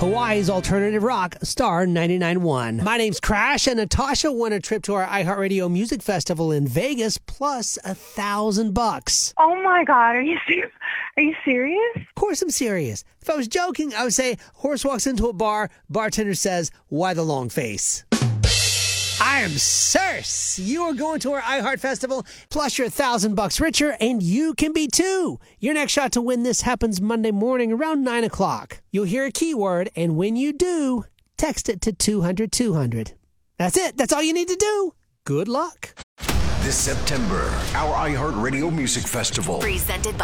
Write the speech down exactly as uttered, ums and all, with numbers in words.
Hawaii's alternative rock, Star ninety-nine point one. My name's Crash, and Natasha won a trip to our iHeartRadio Music Festival in Vegas, plus a thousand bucks. Oh my God, are you serious? Are you serious? Of course I'm serious. If I was joking, I would say, horse walks into a bar, bartender says, why the long face? I am Circe. You are going to our iHeart Festival, plus you're a thousand bucks richer, and you can be too. Your next shot to win this happens Monday morning around nine o'clock. You'll hear a keyword, and when you do, text it to two hundred two hundred. That's it. That's all you need to do. Good luck. This September, our iHeartRadio Music Festival. Presented by